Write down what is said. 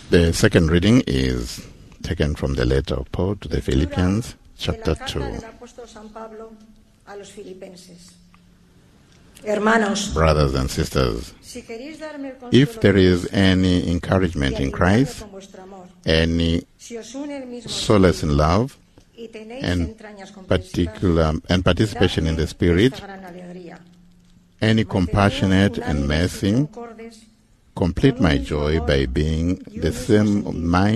The second reading is taken from the letter of Paul to the Philippians, chapter 2. Brothers and sisters, if there is any encouragement in Christ, any solace in love, and participation in the Spirit, any compassionate and mercy, complete my joy by being the same mind